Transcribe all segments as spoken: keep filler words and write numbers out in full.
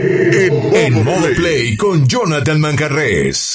En Modo Play con Jonathan Manjarrés.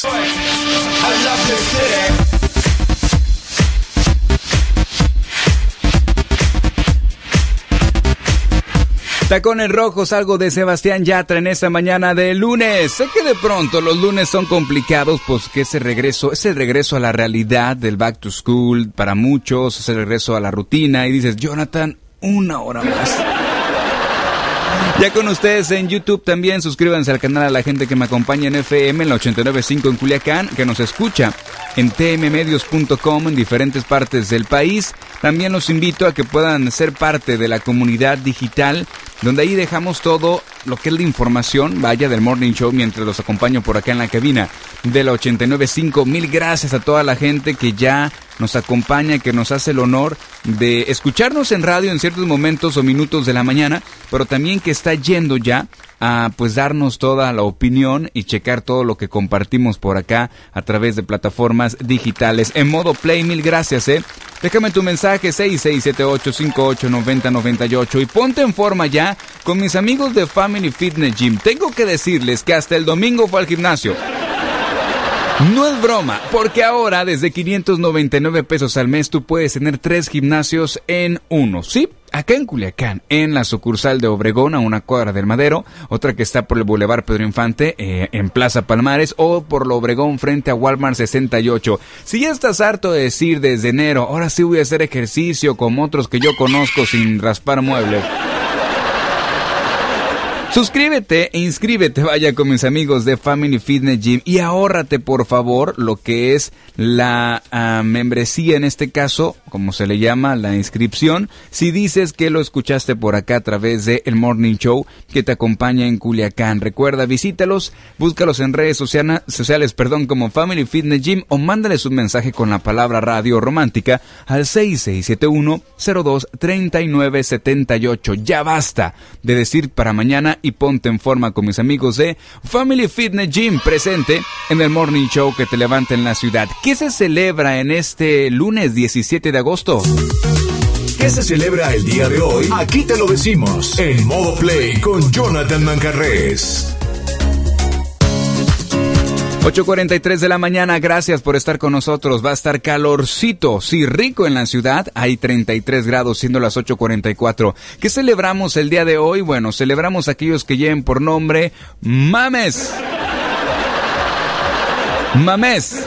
Tacones rojos, algo de Sebastián Yatra en esta mañana de lunes. Sé que de pronto los lunes son complicados, pues que ese regreso, es el regreso a la realidad del back to school para muchos, es el regreso a la rutina y dices, Jonathan, una hora más. Ya con ustedes en YouTube también, suscríbanse al canal a la gente que me acompaña en F M en la ochenta y nueve punto cinco en Culiacán, que nos escucha en t m medios punto com en diferentes partes del país. También los invito a que puedan ser parte de la comunidad digital, donde ahí dejamos todo lo que es la información, vaya, del Morning Show, mientras los acompaño por acá en la cabina de la ochenta y nueve punto cinco. Mil gracias a toda la gente que ya nos acompaña, que nos hace el honor de escucharnos en radio en ciertos momentos o minutos de la mañana, pero también que está yendo ya a pues darnos toda la opinión y checar todo lo que compartimos por acá a través de plataformas digitales. En Modo Play, mil gracias, eh. Déjame tu mensaje seis seis siete ocho cinco ocho nueve cero nueve ocho y ponte en forma ya con mis amigos de Family Fitness Gym. Tengo que decirles que hasta el domingo fue al gimnasio. No es broma, porque ahora desde quinientos noventa y nueve pesos al mes tú puedes tener tres gimnasios en uno, ¿sí? Acá en Culiacán, en la sucursal de Obregón, a una cuadra del Madero, otra que está por el Boulevard Pedro Infante, eh, en Plaza Palmares, o por lo Obregón frente a Walmart sesenta y ocho. Si ya estás harto de decir desde enero, ahora sí voy a hacer ejercicio como otros que yo conozco sin raspar muebles, suscríbete e inscríbete, vaya, con mis amigos de Family Fitness Gym y ahórrate por favor lo que es la uh, membresía, en este caso, como se le llama, la inscripción, si dices que lo escuchaste por acá a través de el Morning Show que te acompaña en Culiacán. Recuerda, visítalos, búscalos en redes sociana, sociales, perdón, como Family Fitness Gym o mándales un mensaje con la palabra radio romántica al seis seis siete uno cero dos tres nueve siete ocho. Ya basta de decir para mañana y ponte en forma con mis amigos de Family Fitness Gym, presente en el Morning Show que te levanta en la ciudad. ¿Qué se celebra en este lunes diecisiete de agosto? ¿Qué se celebra el día de hoy? Aquí te lo decimos en Modo Play con Jonathan Manjarrés. ocho cuarenta y tres de la mañana, gracias por estar con nosotros. Va a estar calorcito, sí, rico en la ciudad. Hay treinta y tres grados, siendo las ocho cuarenta y cuatro. ¿Qué celebramos el día de hoy? Bueno, celebramos a aquellos que lleven por nombre Mames. Mames.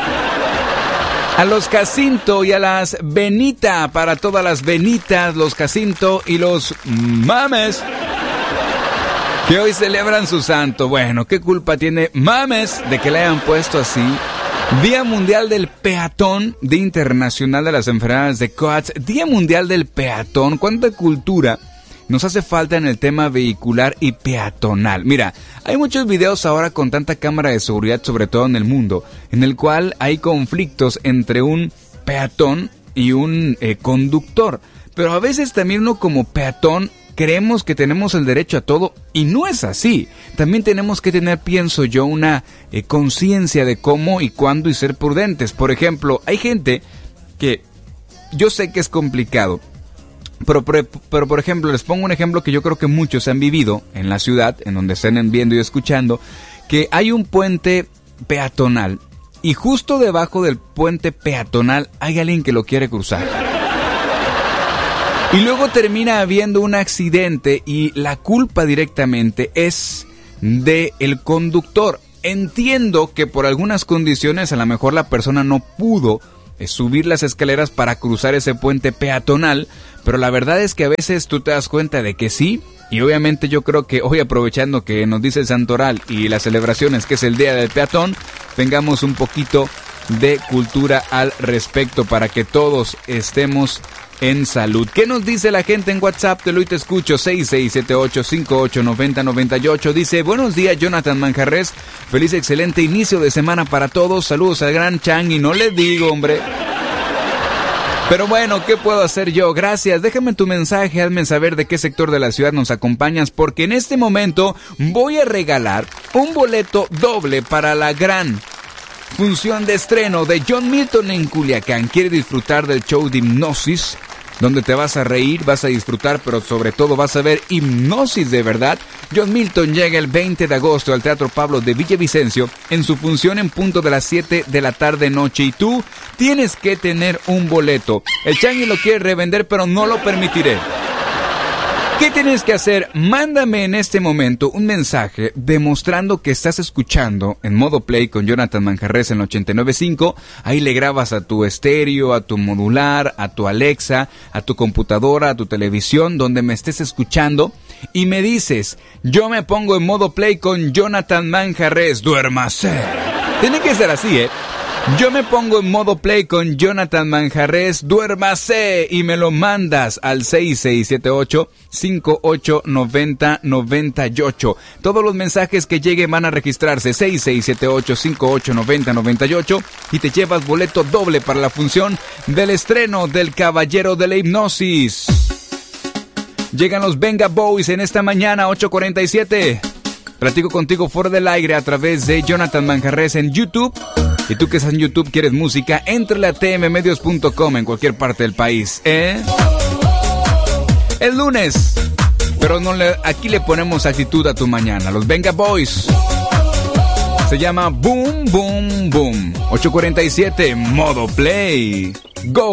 A los Jacinto y a las Benita, para todas las Benitas, los Jacinto y los Mames, que hoy celebran su santo. Bueno, ¿qué culpa tiene Mames de que le hayan puesto así? Día Mundial del Peatón, Día Internacional de las Enfermedades de Coats, Día Mundial del Peatón. ¿Cuánta cultura nos hace falta en el tema vehicular y peatonal? Mira, hay muchos videos ahora con tanta cámara de seguridad, sobre todo en el mundo, en el cual hay conflictos entre un peatón y un eh, conductor. Pero a veces también uno como peatón creemos que tenemos el derecho a todo y no es así. También tenemos que tener, pienso yo, una eh, conciencia de cómo y cuándo y ser prudentes. Por ejemplo, hay gente que yo sé que es complicado, pero, pero, pero por ejemplo, les pongo un ejemplo que yo creo que muchos han vivido en la ciudad, en donde estén viendo y escuchando, que hay un puente peatonal y justo debajo del puente peatonal hay alguien que lo quiere cruzar. Y luego termina habiendo un accidente y la culpa directamente es del conductor. Entiendo que por algunas condiciones a lo mejor la persona no pudo subir las escaleras para cruzar ese puente peatonal, pero la verdad es que a veces tú te das cuenta de que sí, y obviamente yo creo que hoy, aprovechando que nos dice el Santoral y las celebraciones, que es el Día del Peatón, tengamos un poquito de cultura al respecto para que todos estemos en salud. ¿Qué nos dice la gente en WhatsApp? Te lo y te escucho. Seis seis siete ocho cinco ocho nueve cero nueve ocho. Dice: buenos días, Jonathan Manjarrés, feliz excelente inicio de semana para todos, saludos al gran Chang. Y no le digo, hombre, pero bueno, ¿qué puedo hacer yo? Gracias, déjame tu mensaje, hazme saber de qué sector de la ciudad nos acompañas, porque en este momento voy a regalar un boleto doble para la gran función de estreno de John Milton en Culiacán. ¿Quiere disfrutar del show de Hipnosis, donde te vas a reír, vas a disfrutar, pero sobre todo vas a ver hipnosis de verdad. John Milton llega el veinte de agosto al Teatro Pablo de Villavicencio en su función en punto de las siete de la tarde noche y tú tienes que tener un boleto. El Changi lo quiere revender, pero no lo permitiré. ¿Qué tienes que hacer? Mándame en este momento un mensaje demostrando que estás escuchando en modo play con Jonathan Manjarres en ochenta y nueve punto cinco. Ahí le grabas a tu estéreo, a tu modular, a tu Alexa, a tu computadora, a tu televisión, donde me estés escuchando. Y me dices, yo me pongo en modo play con Jonathan Manjarres, duérmase. Tiene que ser así, ¿eh? Yo me pongo en modo play con Jonathan Manjarres, duérmase, y me lo mandas al seis seis siete ocho, cinco ocho nueve cero nueve ocho. Todos los mensajes que lleguen van a registrarse seis seis siete ocho, cinco ocho nueve cero nueve ocho y te llevas boleto doble para la función del estreno del Caballero de la Hipnosis. Llegan los Venga Boys en esta mañana, ocho cuarenta y siete. Platico contigo fuera del aire a través de Jonathan Manjarres en YouTube. Y tú que estás en YouTube, quieres música, éntrale a t m medios punto com en cualquier parte del país, ¿eh? El lunes, pero no le, aquí le ponemos actitud a tu mañana. Los Venga Boys. Se llama Boom, Boom, Boom. ocho cuarenta y siete, modo play. Go.